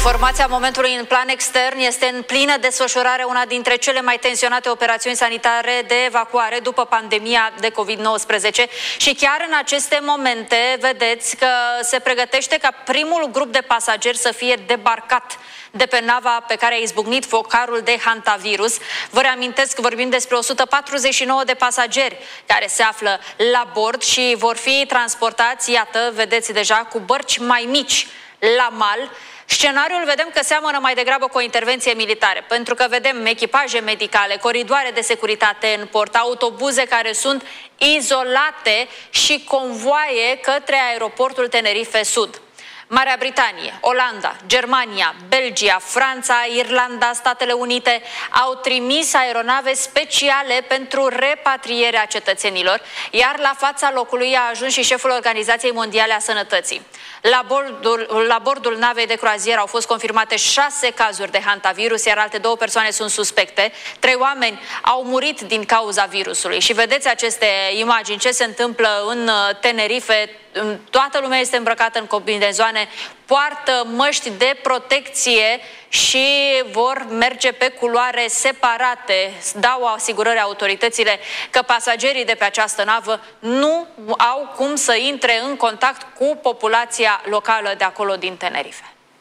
Informația momentului în plan extern: este în plină desfășurare una dintre cele mai tensionate operațiuni sanitare de evacuare după pandemia de COVID-19 și chiar în aceste momente vedeți că se pregătește ca primul grup de pasageri să fie debarcat de pe nava pe care a izbucnit focarul de hantavirus. Vă reamintesc că vorbim despre 149 de pasageri care se află la bord și vor fi transportați, iată, vedeți deja, cu bărci mai mici la mal. Scenariul vedem că seamănă mai degrabă cu o intervenție militară, pentru că vedem echipaje medicale, coridoare de securitate în port, autobuze care sunt izolate și convoaie către aeroportul Tenerife Sud. Marea Britanie, Olanda, Germania, Belgia, Franța, Irlanda, Statele Unite au trimis aeronave speciale pentru repatrierea cetățenilor, iar la fața locului a ajuns și șeful Organizației Mondiale a Sănătății. La bordul navei de croazieră au fost confirmate 6 cazuri de hantavirus, iar alte 2 persoane sunt suspecte. 3 oameni au murit din cauza virusului. Și vedeți aceste imagini, ce se întâmplă în Tenerife. Toată lumea este îmbrăcată în combinezoane, poartă măști de protecție și vor merge pe culoare separate. Dau asigurări autoritățile că pasagerii de pe această navă nu au cum să intre în contact cu populația locală de acolo din Tenerife.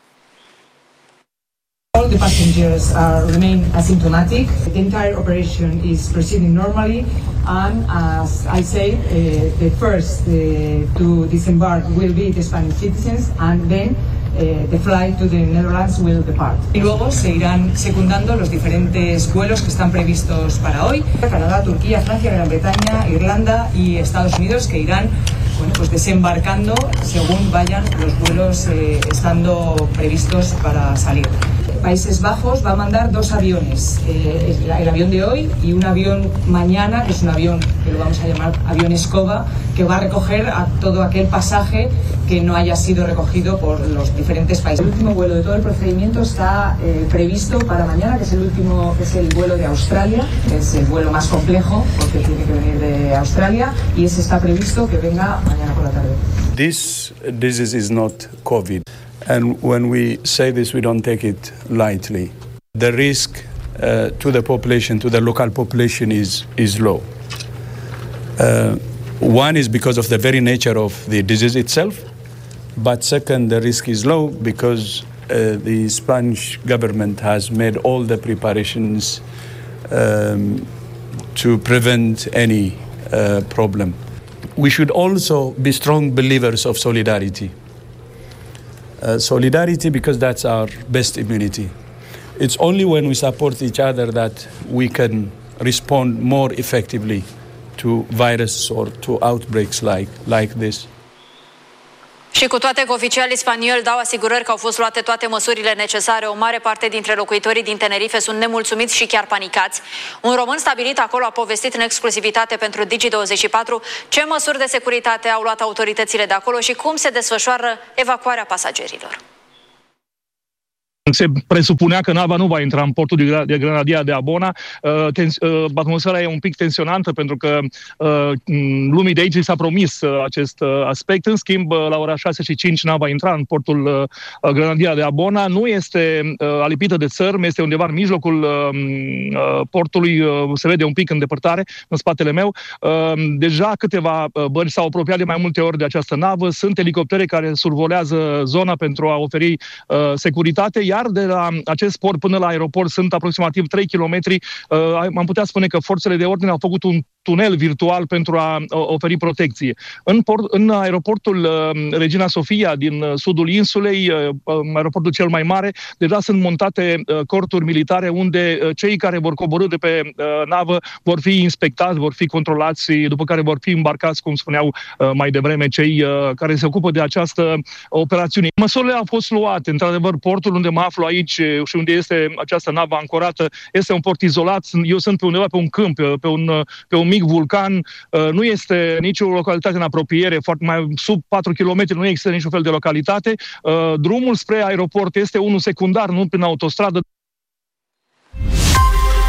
All the passengers remain asymptomatic. The entire operation is proceeding normally, and as I say, the first to disembark will be the Spanish citizens, and then the flight to the Netherlands will depart. Y luego se irán secundando los diferentes vuelos que están previstos para hoy: Canadá, Turquía, Francia, Gran Bretaña, Irlanda y Estados Unidos, que irán, bueno, pues desembarcando según vayan los vuelos estando previstos para salir. Países Bajos va a mandar 2 aviones, el avión de hoy y un avión mañana, que es un avión que lo vamos a llamar avión escoba, que va a recoger a todo aquel pasaje que no haya sido recogido por los diferentes países. El último vuelo de todo el procedimiento está previsto para mañana, que es el último, que es el vuelo de Australia, que es el vuelo más complejo porque tiene que venir de Australia, y ese está previsto que venga mañana por la tarde. This disease is not COVID. And when we say this, we don't take it lightly. The risk to the population, to the local population, is low. One is because of the very nature of the disease itself, but second, the risk is low because the Spanish government has made all the preparations to prevent any problem. We should also be strong believers of solidarity. Solidarity, because that's our best immunity. It's only when we support each other that we can respond more effectively to virus or to outbreaks like this. Și cu toate că oficialii spanioli dau asigurări că au fost luate toate măsurile necesare, o mare parte dintre locuitorii din Tenerife sunt nemulțumiți și chiar panicați. Un român stabilit acolo a povestit în exclusivitate pentru Digi24 ce măsuri de securitate au luat autoritățile de acolo și cum se desfășoară evacuarea pasagerilor. Se presupunea că nava nu va intra în portul de Granadilla de Abona. Atmosfera e un pic tensionantă pentru că lumii de aici s-a promis acest aspect. În schimb, la ora 6:05 nava intra în portul Granadilla de Abona. Nu este alipită de țărm, este undeva în mijlocul portului. Se vede un pic în depărtare, în spatele meu. Deja câteva bărci s-au apropiat de mai multe ori de această navă. Sunt elicoptere care survolează zona pentru a oferi securitate, iar de la acest port până la aeroport sunt aproximativ 3 km. Am putea spune că forțele de ordine au făcut un tunel virtual pentru a oferi protecție. În aeroportul Regina Sofia din sudul insulei, aeroportul cel mai mare, deja sunt montate corturi militare unde cei care vor coborî de pe navă vor fi inspectați, vor fi controlați, după care vor fi îmbarcați, cum spuneau mai devreme cei care se ocupă de această operațiune. Măsurile au fost luate. Într-adevăr, portul unde mă aflu aici și unde este această navă ancorată este un port izolat. Eu sunt pe undeva pe un câmp, pe un mic vulcan. Nu este nicio localitate în apropiere, foarte mai sub 4 km, nu există niciun fel de localitate. Drumul spre aeroport este unul secundar, nu prin autostradă.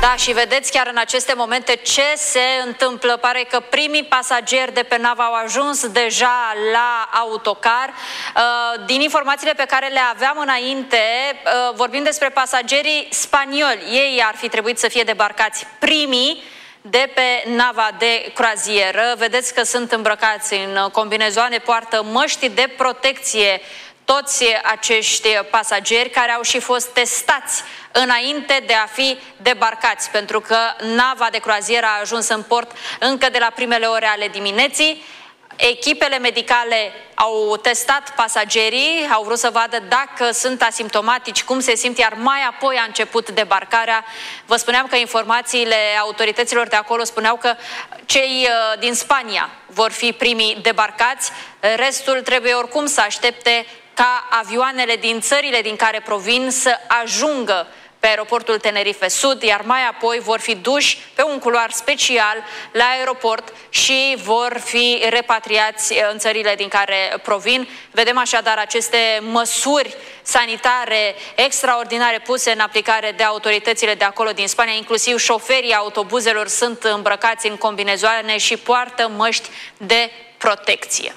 Da, și vedeți chiar în aceste momente ce se întâmplă. Pare că primii pasageri de pe navă au ajuns deja la autocar. Din informațiile pe care le aveam înainte, vorbim despre pasagerii spanioli. Ei ar fi trebuit să fie debarcați primii de pe nava de croazieră. Vedeți că sunt îmbrăcați în combinezoane, poartă măști de protecție toți acești pasageri, care au și fost testați înainte de a fi debarcați, pentru că nava de croazieră a ajuns în port încă de la primele ore ale dimineții. Echipele medicale au testat pasagerii, au vrut să vadă dacă sunt asimptomatici, cum se simt, iar mai apoi a început debarcarea. Vă spuneam că informațiile autorităților de acolo spuneau că cei din Spania vor fi primii debarcați, restul trebuie oricum să aștepte ca avioanele din țările din care provin să ajungă pe aeroportul Tenerife Sud, iar mai apoi vor fi duși pe un culoar special la aeroport și vor fi repatriați în țările din care provin. Vedem așadar aceste măsuri sanitare extraordinare puse în aplicare de autoritățile de acolo din Spania, inclusiv șoferii autobuzelor sunt îmbrăcați în combinezoane și poartă măști de protecție.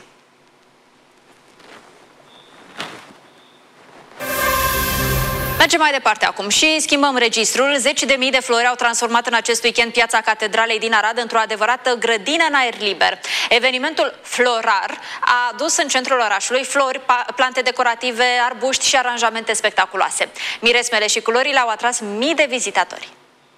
Mergem mai departe acum și schimbăm registrul. Zeci de mii de flori au transformat în acest weekend piața Catedralei din Arad într-o adevărată grădină în aer liber. Evenimentul florar a adus în centrul orașului flori, plante decorative, arbuști și aranjamente spectaculoase. Miresmele și culorile au atras mii de vizitatori.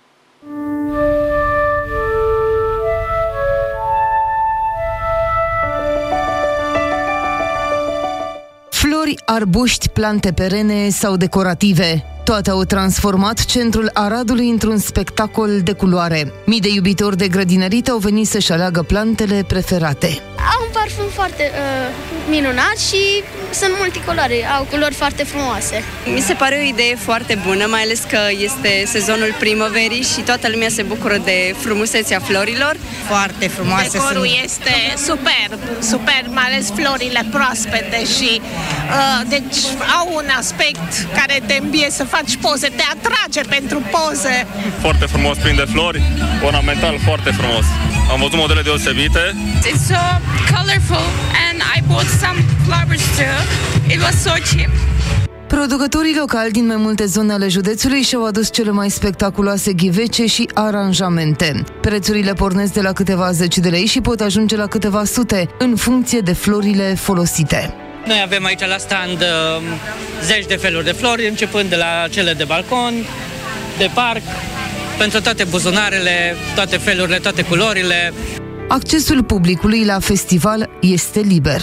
Flori, arbuști, plante perene sau decorative. Toate au transformat centrul Aradului într-un spectacol de culoare. Mii de iubitori de grădinărit au venit să-și aleagă plantele preferate. Au un parfum foarte minunat și sunt multicolore, au culori foarte frumoase. Mi se pare o idee foarte bună, mai ales că este sezonul primăverii și toată lumea se bucură de frumusețea florilor. Foarte frumoase. Decorul este superb, mai ales florile proaspete și deci au un aspect care te îmbie să faci poze, te atrage pentru poze. Foarte frumos, plin de flori, ornamental foarte frumos. Am văzut modele deosebite. It's so colorful and I bought some flowers too. It was so cheap. Producătorii locali din mai multe zone ale județului și-au adus cele mai spectaculoase ghivece și aranjamente. Prețurile pornesc de la câteva zeci de lei și pot ajunge la câteva sute, în funcție de florile folosite. Noi avem aici la stand zeci de feluri de flori, începând de la cele de balcon, de parc, pentru toate buzunarele, toate felurile, toate culorile. Accesul publicului la festival este liber.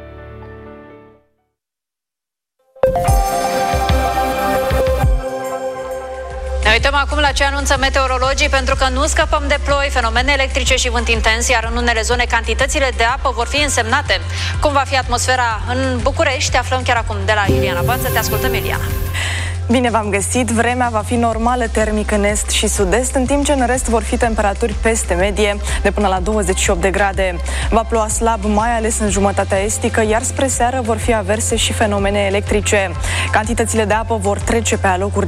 Ne uităm acum la ce anunță meteorologii, pentru că nu scăpăm de ploi, fenomene electrice și vânt intens, iar în unele zone cantitățile de apă vor fi însemnate. Cum va fi atmosfera în București? Aflăm chiar acum de la Iuliana Banță. Te ascultăm, Iuliana. Bine v-am găsit! Vremea va fi normală termic în est și sud-est, în timp ce în rest vor fi temperaturi peste medie, de până la 28 de grade. Va ploua slab, mai ales în jumătatea estică, iar spre seară vor fi averse și fenomene electrice. Cantitățile de apă vor trece pe alocuri